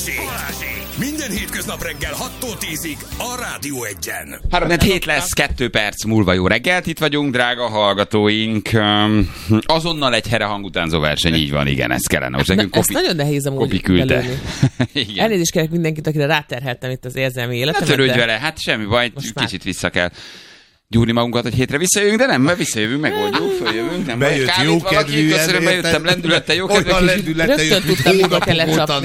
Minden hétköznap reggel 6-tól 10-ig a Rádió 1-en. 3-7 lesz, 2 perc múlva jó reggelt. Itt vagyunk, drága hallgatóink. Azonnal egy herehang utánzó verseny, így van, igen, ez kellene. Most nekünk ezt nagyon nehéz amúgy belőni. Elnézést kérek mindenkit, akire ráterheltem itt az érzelmi életemet. Ne törődj vele, hát semmi baj, kicsit vissza kell gyúrni magunkat, hogy hétre visszajövünk, de nem, mert visszajövünk, megoldjuk, följövünk. Nem bejött jó kedvű, köszönöm, bejöttem lendülettel, jó kedvű. Olyan lendülettel rögtön tudtam, mikor kellett csapni.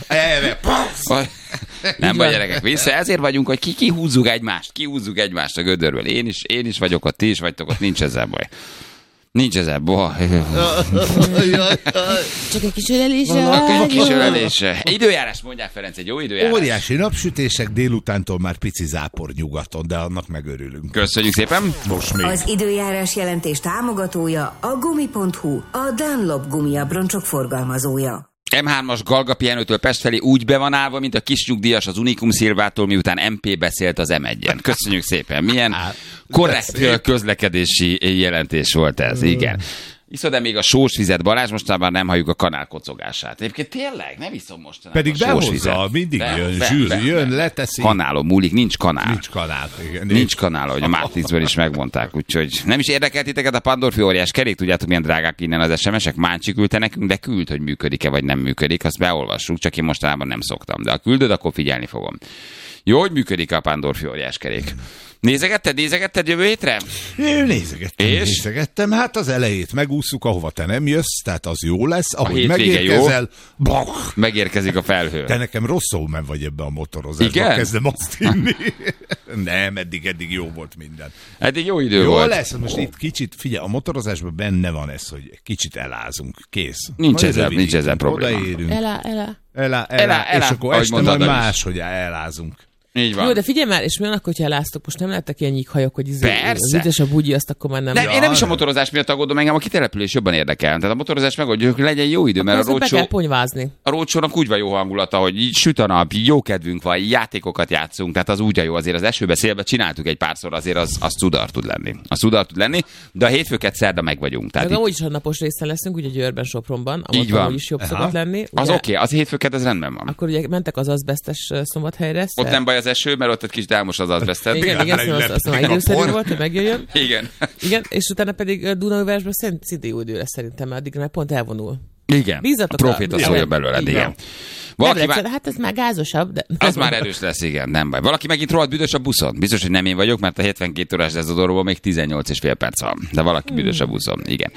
Nem baj, gyerekek, vissza. Ezért vagyunk, hogy kihúzzuk egymást a gödörből. Én is vagyok ott, ti is vagytok ott, nincs ezzel baj. Nincs ezzel baj. Csak egy kis ölelése. Egy kis ölelése. Időjárás, mondják Ferenc, egy jó időjárás. Óriási napsütések, délutántól már pici zápor nyugaton, de annak megörülünk. Köszönjük szépen. Most még. Az időjárás jelentés támogatója a Gumi.hu, a Dunlop gumiabroncsok forgalmazója. M3-as Galga Pihenőtől Pest felé úgy be van állva, mint a kis nyugdíjas az Unikum Szilvától, miután MP beszélt az M1-en. Köszönjük szépen. Milyen korrekt közlekedési jelentés volt ez. Igen. Iszod-e még a sós vizet, Balázs? Mostában nem halljuk a kanál kocogását. Egyébként tényleg nem iszom mostanában pedig a sós vizet. Mindig jön, leteszi. Kanálon múlik, nincs kanál. Igen. Nincs kanál, ahogy a Mátrixből is megmondták. Úgyhogy nem is érdekelt titeket a Pandorfi óriás kerék, tudjátok milyen drágák innen az SMS-ek. Máncsi küldte nekünk, de küld, hogy működik-e vagy nem működik. Azt beolvassuk, csak én mostanában nem szoktam. De ha küldöd, akkor figyelni fogom. Jó, hogy működik a Pandorfi óriás kerék. Nézegetted jövő hétre? Én nézegettem. Hát az elejét megússzuk, ahova te nem jössz, tehát az jó lesz. Ahogy megérkezel, megérkezik a felhő. Te nekem rosszul men vagy ebbe a motorozásba. Igen? Kezdem azt hinni. Nem, eddig jó volt minden. Eddig jó idő volt. Jó lesz, most itt kicsit, figyelj, a motorozásban benne van ez, hogy kicsit elázunk. Kész. Nincs ezzel probléma. Odaérünk. Ela. És akkor este majd máshogy elázunk. Így van. Jó, de figyelj már, és mi annak, hogyha eláztok, most nem lettek ilyen nyíkhajok, hogy az ügyes a bugyi, azt akkor már nem. De én nem is a motorozás miatt aggódom, engem a kitelepülés jobban érdekel. Tehát a motorozás megoldjuk, hogy legyen jó idő, mert be kell ponyvázni. A roadshow-nak úgy van jó hangulata, hogy így süt a nap, jó kedvünk van, játékokat játszunk, tehát az úgy jó, azért az esőbe, szélbe csináltuk egy párszor, azért az cudar tud lenni. De a hétfőket szerda meg vagyunk. Meg amúgy is a napos részen leszünk, ugye Győrben, Sopronban, ahol is jobb szokott lenni. Az oké, az hétfőket ez rendben van. Akkor ugye mentek az azbesztes Szombathelyre. Ott nem baj az eső, mert ott kicsit elmos az azbesztet. Igen, azt már időszerű volt, hogy megjöjjön. Igen, és utána pedig Dunaújvárosban szintén jó idő lesz szerintem, mert addigra már pont elvonul. Igen, bízatok a proféta szólja belőled, igen. Hát ez már gázosabb, de... Az már erős lesz, igen, nem baj. Valaki megint rohadt büdös a buszon. Biztos, hogy nem én vagyok, mert a 72 órás Dezodorban még 18,5 perc van. De valaki büdös a buszon, igen.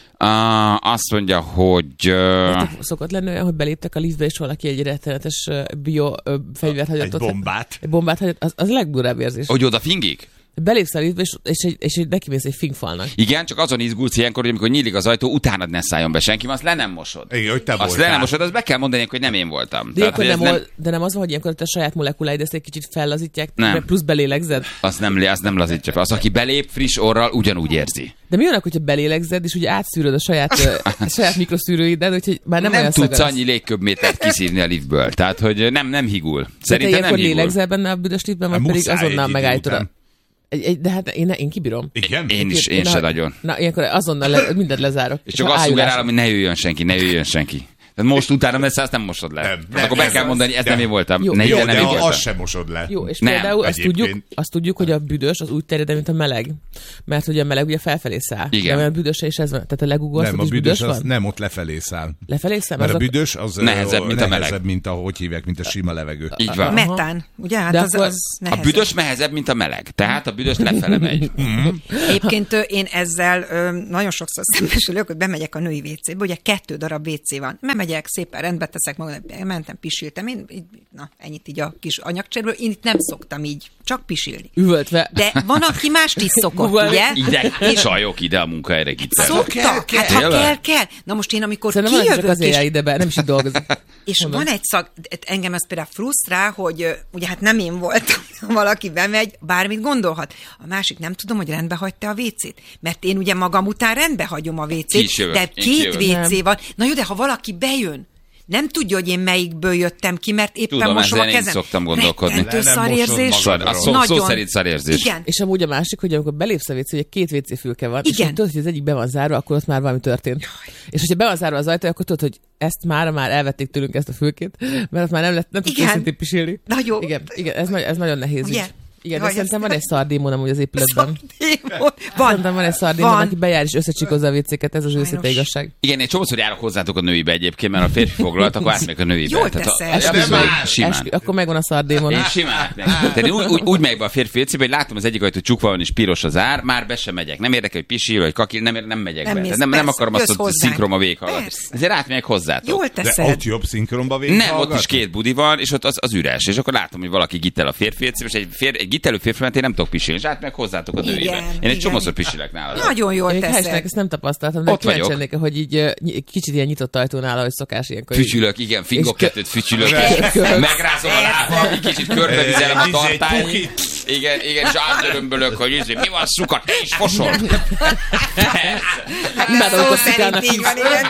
Azt mondja, hogy... Szokott lenni olyan, hogy beléptek a liftbe, és valaki egy rettenetes biofegyvert hagyott. Egy bombát hagyott. Az a legdurább érzés. Hogy oda fingik? Belépsz a liftbe, és nekimész egy fingfalnak. Igen, csak azon izgulsz ilyenkor, hogy amikor nyílik az ajtó, utánad ne szálljon be senki, azt le nem mosod. Igen, hogy te azt le nem mosod, azt be kell mondani, hogy nem én voltam. De, tehát, de nem az van, hogy ilyenkor a saját molekuláid ezt egy kicsit fellazítják, plusz belélegzed. Azt nem lazítja fel. Az, aki belép friss orral, ugyanúgy érzi. De mi annak, hogyha belélegzed, és ugye átszűröd a saját mikroszűrőidet, úgyhogy már nem olyan tudsz annyi légköbmétert kiszívni a liftből. Tehát, hogy nem higul. Szerintem nem higul. Lélegzel benne a büdös liftben, vagy pedig azonnal megállítod. De hát én kibírom. Igen? Én se nagyon. Na, ilyenkor azonnal mindent lezárok. És csak azt szugerálom, hogy ne jöjjön senki. Tehát most utána messze, azt nem mosod le. Nem, akkor be kell mondani, ezt nem én voltam. Jó, de azt sem mosod le. Jó, és például azt tudjuk, hogy a büdös az úgy terjed, mint a meleg. Mert ugye a meleg ugye felfelé száll. Igen. De a büdös is ez van. Tehát a legugóztat is büdös van? Nem, ott lefelé száll. Lefelé száll? Mert a büdös az nehezebb, mint a meleg. Nehezebb, mint ahogy hívják, mint a sima levegő. Így van. Metán, ugye? Hát az a büdös nehezebb, mint a meleg. Tehát a büdös lefele megy. Egyébként én ezzel nagyon sokszor szembesülök, hogy bemegyek a női WC-be, ugye 2 darab WC van. Bemegyek, szépen rendbe teszek magam, mentem, pisiltem. Ennyit így a kis anyagcserből. Én itt nem szoktam így, csak pisilni. Üvöltve. De van, aki mást is szokott, ugye? Ide, csajok ide a munkahelyre. Szoktak, hát ha kell. Na most én, amikor kijövök... Szerintem azért ide be, nem is itt dolgozom. És mondom. Van egy szag, engem ez például frusztrál, hogy ugye hát nem én voltam, valaki bemegy, bármit gondolhat. A másik nem tudom, hogy rendbe hagyta a WC-t. Mert én ugye magam után rendbe hagyom a WC-t, de 2 WC van. Na jó, de ha valaki bejön, nem tudja, hogy én melyikből jöttem ki, mert éppen tudom, mosom a kezem. Tudom, szoktam gondolkodni. Rettentő szarérzés. Szó szerint szarérzés. Igen. És amúgy a másik, hogy amikor belépsz a WC, hogy 2 WC fülke van, és tudod, hogy az egyik be van zárva, akkor ott már valami történt. És hogyha be van zárva az ajtó, akkor tudod, hogy ezt már elvették tőlünk ezt a fülkét, mert ott már nem tudsz őszintén pisilni. Nagyon. Igen, ez nagyon nehéz. Ugye? Igen, de szerintem van egy szardémon amúgy az épületben. Van. Szerintem van egy szardémon, aki bejár és összecsikozza a WC-ket, ez az őszinte igazság. Igen, én csomószor járok hozzátok a nőibe egyébként, mert a férfi foglalt, akkor átmegyek a nőibe. Jól teszel. Simán. Akkor megvan a szardémon. Én simán. Tehát úgy megyek be a férfi WC-be, hogy látom az egyik ajtó csukva van és piros az ár, már be sem megyek. Nem érdekel, hogy pisil, vagy kakil, nem megyek be. Nem akarom azt, hogy szinkronba végighallgatni. Ezért átmegyek hozzátok. Jól teszed. De ott jobb szinkronba végighallgatni? Nem, ott is 2 budi van, és ott az üres. És akkor látom, hogy valaki gittel a férfi WC-be, és egy gittelő férfi, én nem tudok pisilni, és átmegyek hozzátok a nőibe. Én egy csomószor pisilek nálad. Nagyon jól teszed. Ezt nem tapasztaltam, de kíváncsi, hogy így kicsit ilyen nyitott ajtónál, ahogy szokás ilyenkor. Fütyülök, igen, fingok 2-t fütyülök, megrázom a lábam, kicsit körbevizelem a tartályt. Igen, és átdörömbölök, hogy mi van, szuka, te is fosol. Szó szerint így van, igen.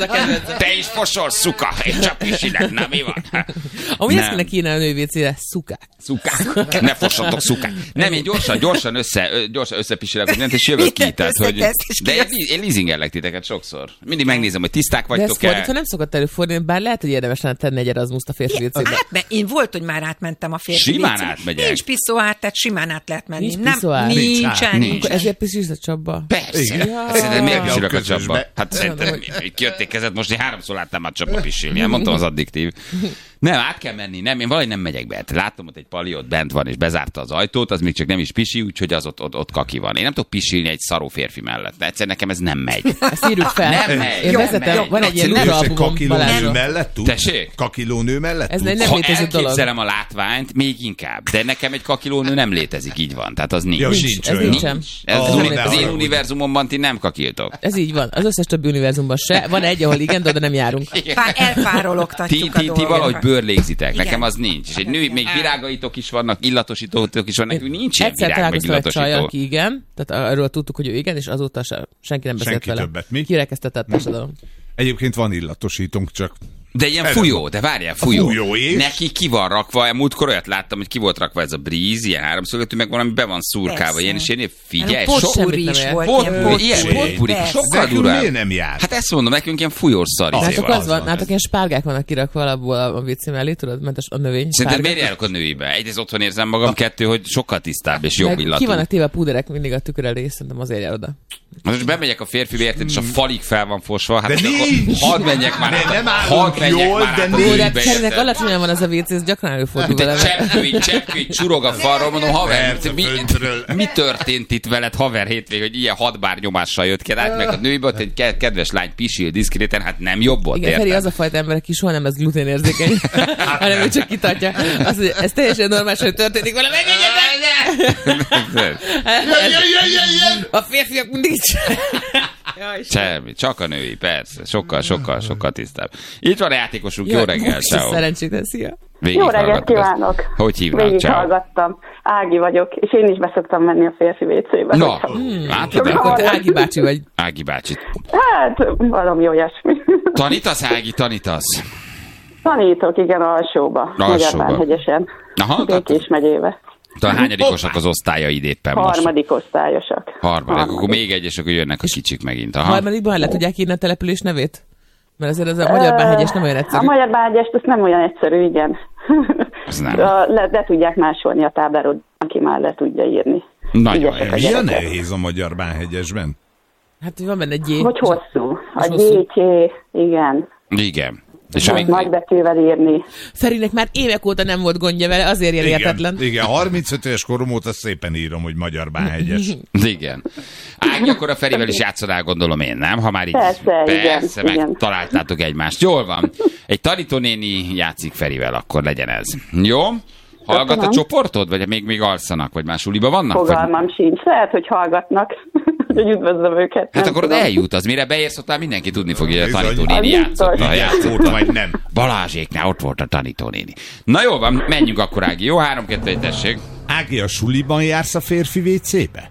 Te is fosol, szuka, én csak pisilek, na mi van? Amúgy ezt kéne kínálni a nővécére, szukák. Szukák, ne fossatok szukák. Nem, én gyorsan összepisilek, hogy nem, és jövök ki. Tehát, hogy, de én leasingellek titeket sokszor. Mindig megnézem, hogy tiszták vagytok-e. De ez fordítva nem szokott előfordulni, bár lehet, hogy érdemes lenne tenni egy Erasmuszt a férfi WC-be. Hát, én volt, hogy már átmentem a férfi simán WC-be. átmegyek. Nincs piszóár, tehát simán át lehet menni. Nincs piszóár. Nincsen. Ezért pisilsz a Csabba. Persze. Szerintem miért pisilök a Csabba? Hát szerintem kijötték kezed, most én 3-szor láttam már Csabba pisilni. Mondtam, az addiktív. Nem, át kell menni, nem, én valahogy nem megyek be. Látom, ott egy pali ott bent van, és bezárta az ajtót, az még csak nem is pisi, úgyhogy az ott kaki van. Én nem tudok pisilni egy szaró férfi mellett. De egyszer nekem ez nem megy. Ezt írjuk fel. Nem megy. Én vezetem, van egy ilyen nőalbumom Balázsra. Mellett tud? Tessék? Kakilónő mellett ez tud? nem létező dolog. Ha elképzelem a látványt, még inkább. De nekem egy kakilónő nem létezik, így van. Tehát az nincs. Ja, ez nincsen. Az én univerzumomban ti nem kakiltok. Ez így van. Az összes többi univerzumban se. Van egy, ahol igen, de oda nem járunk. Elpárologtatjuk a dolgot. Ti valahogy bőrlégzitek. Nekem az nincs. És egy nő, még virágaitok is vannak, illatosítók is vannak, nekünk nincs ilyen virág, meg illatosító. Egyszer aki igen, tehát arról tudtuk, hogy ő igen, és azóta senki nem beszélt vele. Többet, mi? Kirekesztetett társadalom. Egyébként van illatosítónk, csak... De ilyen fújó, de várjál, fújó. És? Neki ki van rakva, múltkor olyat láttam, hogy ki volt rakva ez a Breeze, ilyen 3-szögletű, meg valami be van szurkálva, ilyen és én figyelj, potpurri is volt. Potpurri, sokkal durvább. Miért nem jár? Hát ezt mondom, nekünk ilyen fújós szar. Nátok ilyen spárgák vannak kirakva alapból a WC mellé, tudod, mert a növény. Szerintem miért járok a nőibe? Egyrészt otthon érzem magam, 2, hogy sokkal tisztább és jobb illatú. Ki vannak téve a púderek mindig a tükör elé, szerintem azért jár oda. Most bemegyek a férfi érted, és a falig fel van fosva, hát hadd menjek már. Nem állunk jól, de Szerintem alacsonyan van az a WC, ez gyakran előfordul vele. Cseppkő, csurog a falról, mondom, haver, mi történt itt veled, haver, hétvég, hogy ilyen 6 bár nyomással jött ki, át meg a nőibe, ott egy kedves lány pisil diszkréten, hát nem jobb volt, igen, Feri az a fajta ember, aki soha nem lesz gluténérzékeny, hanem ő csak kitartja. Azt, hogy ez teljesen normális, hogy történik vele, a férfiak mindig semmi, csak a női, persze. Sokkal tisztább. Itt van a játékosunk, jó reggel, ciao. Szerencsétlen, szia. Jó reggelt kívánok! Hogy hívnak? Végighallgattam. Ági vagyok, és én is beszoktam menni a férfi WC-be. Na, látod? Akkor te Ági bácsi vagy. Ági bácsi. Hát, valami olyasmi. Tanítasz, Ági, tanítasz? Tanítok, igen, alsóba. Magyarbánhegyesen. Békés megyébe. Talán hányadikosak az osztályaid éppen most? Harmadik osztályosak. Harmadik, akkor még egy, és akkor jönnek a kicsik megint. Aha. Harmadikban le tudják írni a település nevét? Mert azért az a Magyarbánhegyes nem olyan egyszerű. A Magyarbánhegyes, ez nem olyan egyszerű, igen. Az nem. Le tudják másolni a tábláról, aki már le tudja írni. Nagyon milyen nehéz a Magyarbánhegyesben? Hát van benne G. Hogy hosszú. A GT, igen. Igen. És nagybetűvel írni. Ferinek már évek óta nem volt gondja vele, azért ilyen értetlen. Igen, 35 éves korom óta szépen írom, hogy Magyarbánhegyes. Igen. Ági, akkor a Ferivel is játszanál, gondolom én, nem? Ha már így persze, meg találtátok egymást. Jól van. Egy tanítónéni játszik Ferivel, akkor legyen ez. Jó? Hallgat a csoportod? Vagy még alszanak? Vagy más suliba vannak? Fogalmam sincs. Lehet, hogy hallgatnak. Hogy üdvözlöm őket. Hát akkor eljut, az mire beérsz, ott már mindenki tudni fogja, hogy a tanítónéni játszott. Vagy nem. Balázséknál ott volt a tanítónéni. Na jó van, menjünk akkor, Ági. Jó, 3-2-1, tessék. Ági, a suliban jársz a férfi WC-be?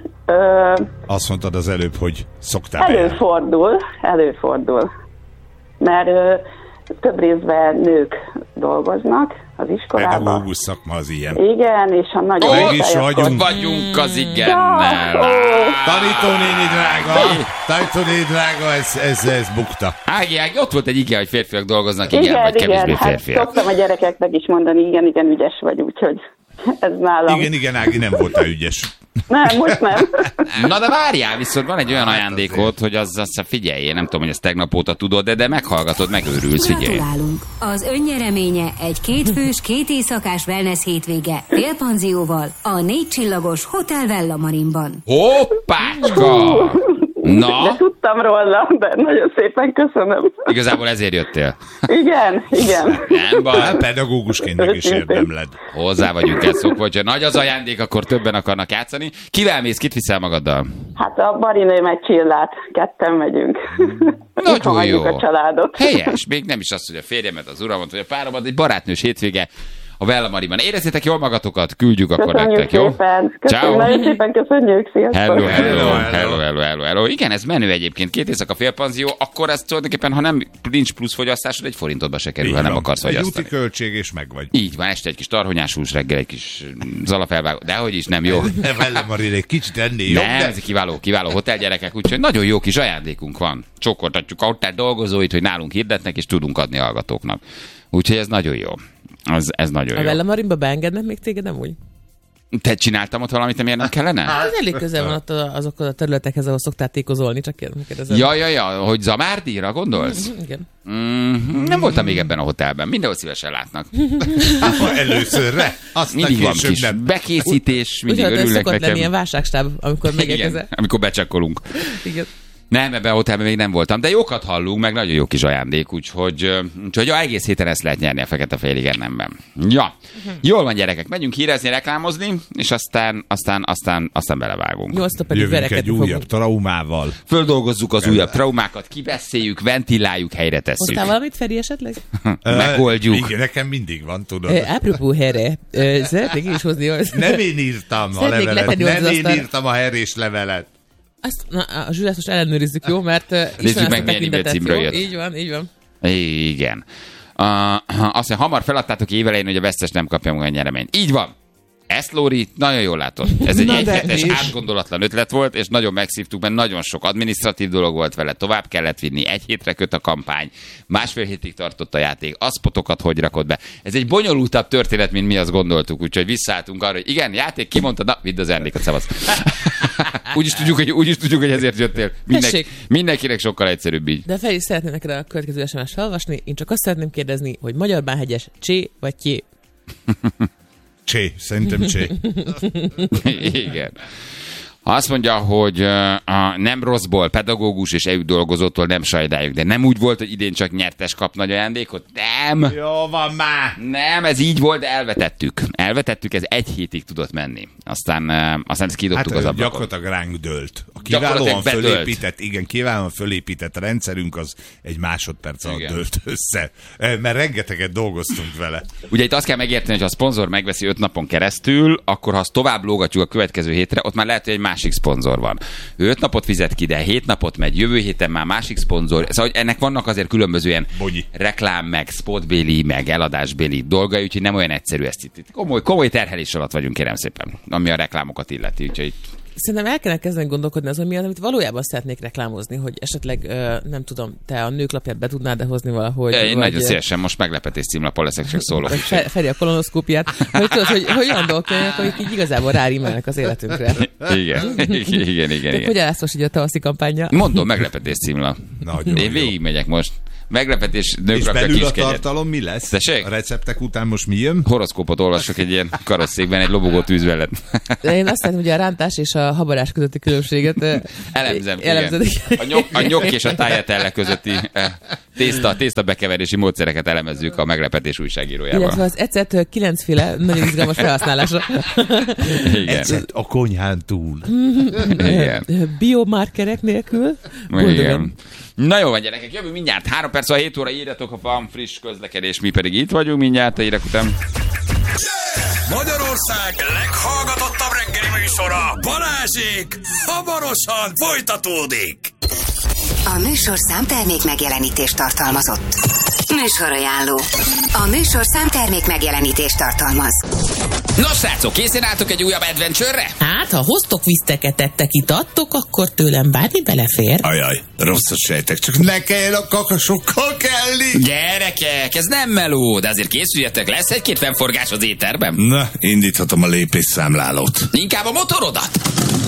Azt mondtad az előbb, hogy szoktál Előfordul. mert több részben nők dolgoznak az iskolában. Pedagógus szakma az ilyen. Igen, és a nagyon Ott vagyunk az igennel. Tanítónéni drága, ez bukta. Ági, ott volt egy igen, hogy férfiak dolgoznak, igen, vagy kevésbé férfiak. Hát szoktam a gyerekeknek is mondani, igen, ügyes vagy, úgyhogy ez nálam. Igen, Ági, nem voltál ügyes. Nem, most nem. Na de várjál, viszont van egy olyan ajándékot, hogy azt figyelj, nem tudom, hogy ezt tegnap óta tudod, de meghallgatod, megőrülsz, figyelj. Gratulálunk! Az önnyereménye egy 2 fős, 2 éjszakás wellness hétvége félpanzióval a 4 csillagos Hotel Vella Marinban. Hoppácska! Na? De tudtam róla, de nagyon szépen köszönöm. Igazából ezért jöttél. Igen. Nem baj. Pedagógusként meg is érdemled. Hozzá vagyunk ezt szokva, hogyha nagy az ajándék, akkor többen akarnak játszani. Kivel mész, kit viszel magaddal? Hát a Barinő meg Csillát, ketten megyünk. Nagyon jó. A családot. Helyes, még nem is az, hogy a férjemet, az uramat, vagy a páromat, egy barátnős hétvége a Vella Mariban. Érezzétek jól magatokat, küldjük akkor nektek, jó? Ciao. Nagyon szépen köszönjük, sziasztok. Hello. Igen, ez menő egyébként. 2 éjszaka félpanzió, akkor ez tulajdonképpen, ha nem nincs plusz fogyasztásod, egy forintodba se kerül, ha nem akarsz fogyasztani. Egy úti költség és megvagy. Így van, este egy kis tarhonyás hús, reggel egy kis zalafelvágó, dehogy is nem jó. Vella Marin egy kicsit ennél jobb. Nem, ez kiváló hotelgyerekek, úgyhogy nagyon jó kis ajándékunk van. Csokortatjuk a hotel dolgozóit, hogy nálunk hirdetnek, és tudunk adni hallgatóknak. Úgyhogy ez nagyon jó. Ez nagyon jó. A Vella Marinba beengednek még téged, nem úgy? Te csináltam ott valamit, amiért nem kellene? Ez elég közel van ott azokhoz a területekhez, ahol szoktál tékozolni, csak kérdezem. Ja, hogy Zamárdíra gondolsz? Igen. Nem voltam még ebben a hotelben, mindenhol szívesen látnak. Előszörre? Mindig van kis bekészítés, mindig örülnek nekem. Szokott lenni ilyen válságstáb, amikor megérkezel. Amikor becsekkolunk. Igen. Nem, ebben a hotelben még nem voltam, de jókat hallunk, meg nagyon jó kis ajándék, úgyhogy egész héten ezt lehet nyerni a Fekete-Félig Ernemben. Ja, jól van gyerekek, megyünk hírezni, reklámozni, és aztán belevágunk. Jövünk egy újabb traumával. Földolgozzuk az újabb traumákat, kibeszéljük, ventiláljuk, helyre tesszük. Hoztál valamit, Feri, esetleg? Megoldjuk. Igen, nekem mindig van, tudod. Apropó herre, szeretnék is hozni. Nem én írtam a levelet, nem én írtam a herrés levelet. A Zsülát most ellenőrizzük, jó? Mert nézzük meg, milyen e-mail címről jött. Így van. Igen. Azt mondja, hamar feladtátok évelején, hogy a vesztes nem kapja meg a nyereményt. Így van. Ezt, Lóri, nagyon jól látod. Ez egy egyhetes átgondolatlan ötlet volt, és nagyon megszívtuk, mert nagyon sok adminisztratív dolog volt vele. Tovább kellett vinni, 1 hétre köt a kampány, 1,5 hétig tartott a játék, a spotokat hogy rakod be. Ez egy bonyolultabb történet, mint mi azt gondoltuk, úgyhogy visszaálltunk arra, hogy igen, játék, kimondta, na, vidd az Ernéket, szavasz. Úgy is tudjuk, hogy ezért jöttél. Mindenkinek sokkal egyszerűbb így. De Feri, szeretném neked a következő SMS-t felolvasni. Én csak azt szeretném kérdezni, hogy Magyarbánhegyes csé vagy tyé? Csé, szerintem csé. Igen. Azt mondja, hogy nem rosszból, pedagógus és EU dolgozótól nem sajdáljuk, de nem úgy volt, hogy idén csak nyertes kap nagy ajándékot? Nem! Jó van már! Nem, ez így volt, de elvetettük, ez 1 hétig tudott menni. Aztán ezt kidobtuk az ablakon. Gyakorlatilag ránk dőlt. A kiválóan fölépített rendszerünk az egy másodperc alatt dőlt össze. Mert rengeteget dolgoztunk vele. Ugye itt azt kell megérteni, hogy ha a szponzor megveszi 5 napon keresztül, akkor ha azt tovább lógatjuk a következő hétre, ott már lehet, hogy egy másik szponzor van. Ő 5 napot fizet ki, de 7 napot megy, jövő héten már másik szponzor. Szóval ennek vannak azért különböző ilyen reklám, meg spotbéli, meg eladásbéli dolgai, úgyhogy nem olyan egyszerű ezt itt. Komoly terhelés alatt vagyunk, kérem szépen, ami a reklámokat illeti. Úgyhogy szerintem el kellene kezdeni gondolkodni azon miatt, amit valójában szeretnék reklámozni, hogy esetleg, nem tudom, te a Nőklapját be tudnád hozni valahogy. Én nagyon szívesen, most meglepetés címlapon leszek, csak szólok. Feri a kolonoszkópiát. Hogy tudod, hogy olyan dolgok jönnek, amik így igazából rárímelnek az életünkre. Igen. Hogy állsz most így a tavaszi kampányja? Mondom, meglepetés címlap. Én végigmegyek most. Meglepetés, nők rakja belül a tartalom mi lesz? Tessék? A receptek után most mi jön? Horoszkópot olvasok egy ilyen karosszékben, egy lobogó tűz mellett. De én azt hiszem, hogy a rántás és a habarás közötti különbséget elemzem. A nyok és a tájátelle közötti tészta bekeverési módszereket elemezzük a meglepetés újságírójával. Illetve az ecet 9-féle nagyon izgalmas felhasználása. Ecet a konyhán túl. Igen. Biomarkerek nélkül. Igen. Na jó van, gyerekek, jövünk mindjárt. 3 perc a 7 óra, írjatok, ha van friss közlekedés, mi pedig itt vagyunk mindjárt a hírek után. Magyarország leghallgatottabb reggeli műsora, Balázsék, hamarosan folytatódik. A műsorszám termék megjelenítést tartalmazott. Műsorajánló. A műsorszám termék megjelenítést tartalmaz. Nos, srácok, készen álltok egy újabb adventure-re? Hát, ha hoztok viszteket, ettek, itattok, akkor tőlem bármi belefér. Ajaj, rosszat sejtek, csak ne kelljen a kakasokkal kelni. Gyerekek, ez nem meló, de azért készüljetek, lesz egy-két fennforgás az éterben. Na, indíthatom a lépésszámlálót. Inkább a motorodat.